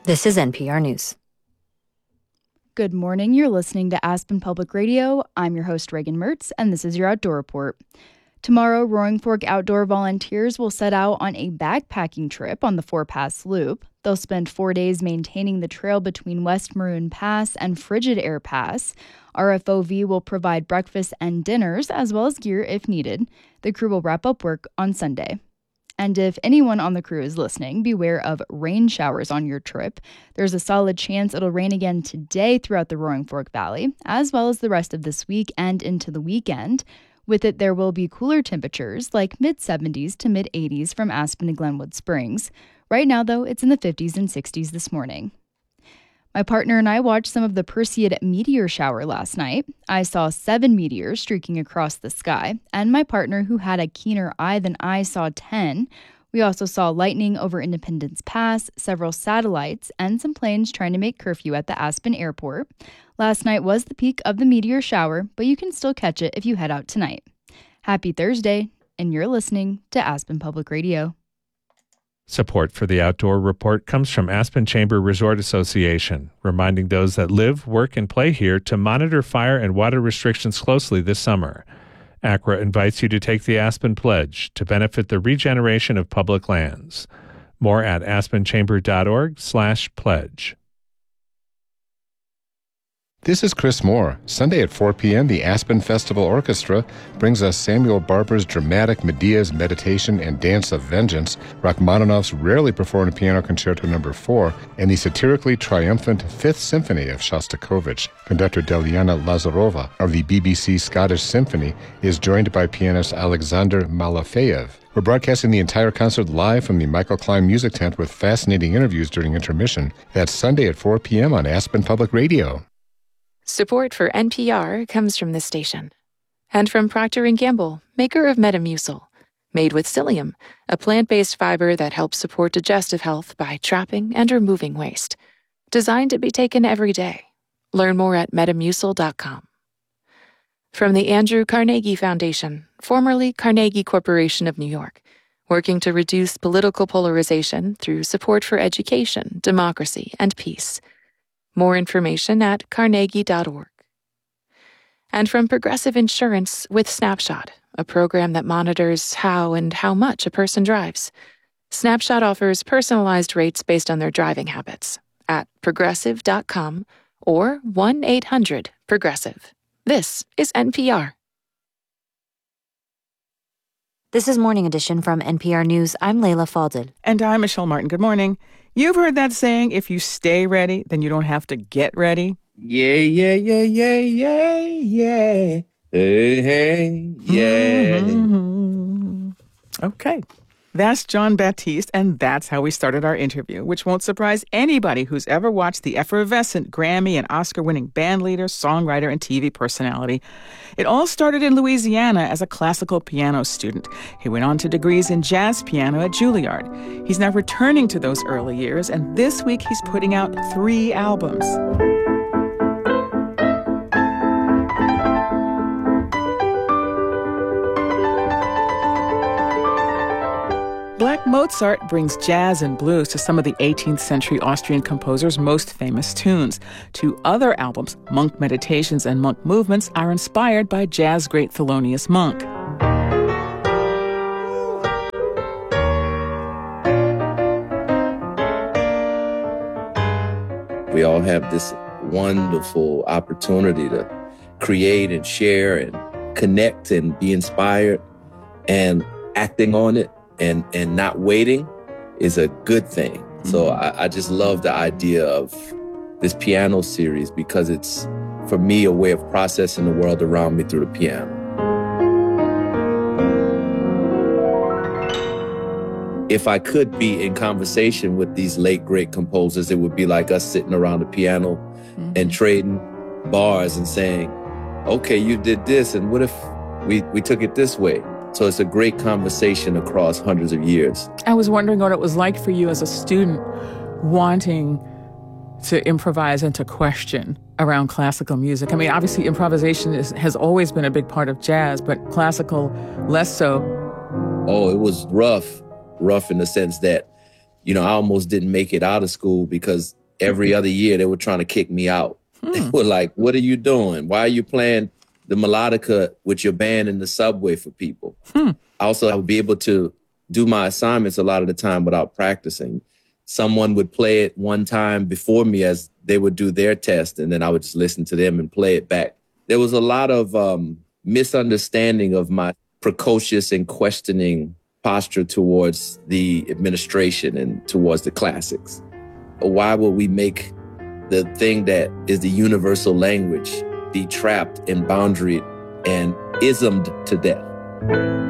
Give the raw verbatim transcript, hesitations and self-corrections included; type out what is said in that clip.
This is N P R News. Good morning. You're listening to Aspen Public Radio. I'm your host, Reagan Mertz, and this is your Outdoor Report. Tomorrow, Roaring Fork Outdoor volunteers will set out on a backpacking trip on the Four Pass Loop. They'll spend four days maintaining the trail between West Maroon Pass and Frigid Air Pass. R F O V will provide breakfast and dinners, as well as gear if needed. The crew will wrap up work on Sunday. And if anyone on the crew is listening, beware of rain showers on your trip. There's a solid chance it'll rain again today throughout the Roaring Fork Valley, as well as the rest of this week and into the weekend. With it, there will be cooler temperatures, like mid seventies to mid eighties from Aspen to Glenwood Springs. Right now, though, it's in the fifties and sixties this morning. My partner and I watched some of the Perseid meteor shower last night. I saw seven meteors streaking across the sky, and my partner, who had a keener eye than I, saw ten. We also saw lightning over Independence Pass, several satellites, and some planes trying to make curfew at the Aspen airport. Last night was the peak of the meteor shower, but you can still catch it if you head out tonight. Happy Thursday, and you're listening to Aspen Public Radio. Support for the Outdoor Report comes from Aspen Chamber Resort Association, reminding those that live, work, and play here to monitor fire and water restrictions closely this summer. A C R A invites you to take the Aspen Pledge to benefit the regeneration of public lands. More at aspenchamber.org slash pledge. This is Chris Moore. Sunday at four p.m., the Aspen Festival Orchestra brings us Samuel Barber's dramatic Medea's Meditation and Dance of Vengeance, Rachmaninoff's rarely performed Piano Concerto Number four, and the satirically triumphant Fifth Symphony of Shostakovich. Conductor Deliana Lazarova of the B B C Scottish Symphony is joined by pianist Alexander Malafeyev. We're broadcasting the entire concert live from the Michael Klein Music Tent with fascinating interviews during intermission. That's Sunday at four p.m. on Aspen Public Radio. Support for N P R comes from this station. And from Procter and Gamble, maker of Metamucil. Made with psyllium, a plant-based fiber that helps support digestive health by trapping and removing waste. Designed to be taken every day. Learn more at metamucil dot com. From the Andrew Carnegie Foundation, formerly Carnegie Corporation of New York, working to reduce political polarization through support for education, democracy, and peace. More information at carnegie dot org. And from Progressive Insurance with Snapshot, a program that monitors how and how much a person drives. Snapshot offers personalized rates based on their driving habits at progressive dot com or one eight hundred progressive. This is N P R. This is Morning Edition from N P R News. I'm Layla Faldel. And I'm Michelle Martin. Good morning. You've heard that saying, if you stay ready, then you don't have to get ready. Yeah, yeah, yeah, yeah, yeah, yeah. Hey, hey, yeah. Mm-hmm. Okay. That's Jon Batiste, and that's how we started our interview, which won't surprise anybody who's ever watched the effervescent Grammy and Oscar-winning bandleader, songwriter, and T V personality. It all started in Louisiana as a classical piano student. He went on to degrees in jazz piano at Juilliard. He's now returning to those early years, and this week he's putting out three albums. Black Mozart brings jazz and blues to some of the eighteenth century Austrian composer's most famous tunes. Two other albums, Monk Meditations and Monk Movements, are inspired by jazz great Thelonious Monk. We all have this wonderful opportunity to create and share and connect and be inspired, and acting on it and and not waiting is a good thing. Mm-hmm. So I, I just love the idea of this piano series because it's, for me, a way of processing the world around me through the piano. If I could be in conversation with these late, great composers, it would be like us sitting around the piano mm-hmm. and trading bars and saying, okay, you did this, and what if we, we took it this way? So it's a great conversation across hundreds of years. I was wondering what it was like for you as a student wanting to improvise and to question around classical music. I mean, obviously improvisation is, has always been a big part of jazz, but classical less so. Oh, it was rough, rough in the sense that, you know, I almost didn't make it out of school because every other year they were trying to kick me out. Hmm. They were like, what are you doing? Why are you playing the melodica with your band in the subway for people? Hmm. Also, I would be able to do my assignments a lot of the time without practicing. Someone would play it one time before me as they would do their test, and then I would just listen to them and play it back. There was a lot of um, misunderstanding of my precocious and questioning posture towards the administration and towards the classics. Why would we make the thing that is the universal language be trapped and boundaried and ismed to death?